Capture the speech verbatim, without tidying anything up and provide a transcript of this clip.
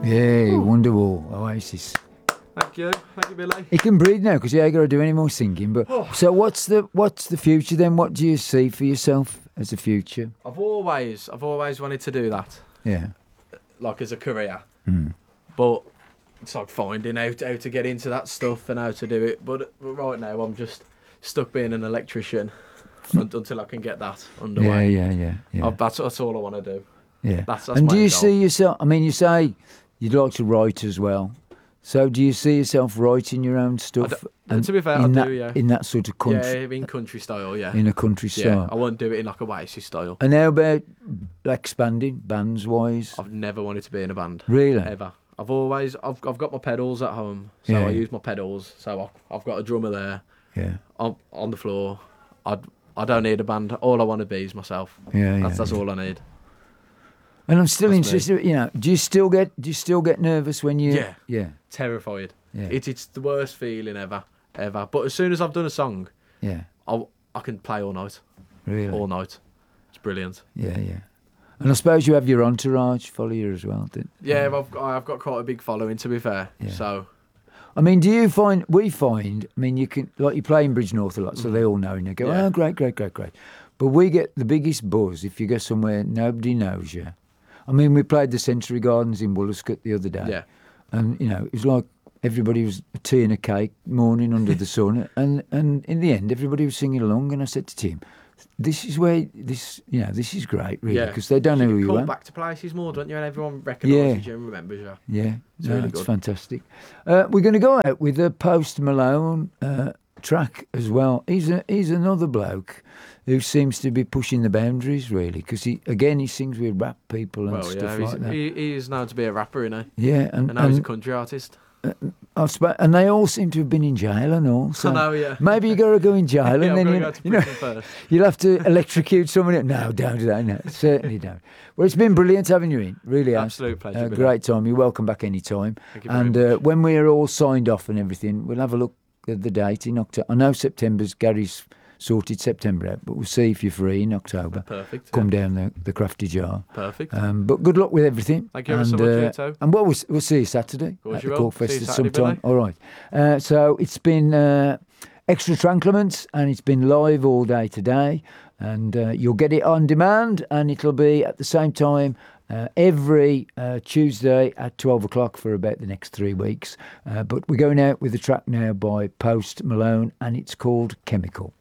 Yeah, Wonderwall, Oasis. Thank you, thank you, Billy. He can breathe now because you ain't got to do any more singing. But Oh. so, what's the what's the future then? What do you see for yourself as a future? I've always, I've always wanted to do that, Yeah. like as a career. Mm. But it's like finding out how to get into that stuff and how to do it. But, but right now, I'm just stuck being an electrician un- until I can get that Yeah, underway. yeah, yeah, yeah. Oh, that's that's all I want to do. yeah. That's, that's and my do you goal. see yourself? I mean, you say you'd like to write as well. So, do you see yourself writing your own stuff? I do- to be fair, in I that, do, yeah. In that sort of country, Yeah, in country style, yeah. in a country Yeah, style. I won't do it in like a Oasis style. And how about like, expanding bands wise? I've never wanted to be in a band. Really? Ever. I've always, I've, I've got my pedals at home, so Yeah. I use my pedals. So I, I've got a drummer there Yeah, on, on the floor. I, I don't need a band. All I want to be is myself. yeah, yeah. That's, that's yeah. all I need. And I'm still That's me. interested. You know, do you still get do you still get nervous when you? Yeah. yeah, Terrified. Yeah. It, it's the worst feeling ever, ever. But as soon as I've done a song, yeah. I, I can play all night, Really? all night. It's brilliant. Yeah, yeah. And I suppose you have your entourage follow you as well, didn't? Yeah, I've got, I've got quite a big following, to be fair. Yeah. So I mean, do you find we find? I mean, you can like you play in Bridgenorth a lot, so they all know, and you go, Yeah. "Oh, great, great, great, great." But we get the biggest buzz if you go somewhere nobody knows you. I mean, we played the Century Gardens in Woollascott the other day, yeah, and you know, it was like everybody was a tea and a cake, morning under the sun, and and in the end, everybody was singing along. And I said to Tim, "This is where this, you know, this is great, really, yeah. because they don't know who you Call are." back to places more, don't you? And everyone recognises Yeah. you and remembers you. Yeah, It's no, really it's good. fantastic. Uh, we're going to go out with a Post Malone uh, track as well. He's a, he's another bloke who seems to be pushing the boundaries, really, because he again he sings with rap people and Well, stuff yeah, like he's, that. he, he is known to be a rapper, isn't he? yeah, and And now he's a and, country artist. I've sp- and they all seem to have been in jail and all. So I know, yeah. maybe you got to go in jail Yeah, and I'm then gonna you, go to you know prison first. you'll have to electrocute someone. No, don't do that. No, certainly don't. Well, it's been brilliant having you in. Really has. Absolute pleasure, Uh, Billy. great time. You're welcome back any time. Thank you very And uh, when we're all signed off and everything, we'll have a look at the date in October. I know September's Gary's sorted September out, but we'll see if you're free in October. Perfect. Come yeah. down the, the crafty jar. Perfect. Um, but good luck with everything. Thank you ever and, so much, uh, you too. And well, we'll, we'll see you Saturday course at you the will. Cork See you Fest at Saturday, some time. Billy. All right. Uh, so it's been uh, extra Tranclements, and it's been live all day today. And uh, you'll get it on demand, and it'll be at the same time uh, every uh, Tuesday at twelve o'clock for about the next three weeks. Uh, but we're going out with a track now by Post Malone, and it's called Chemical.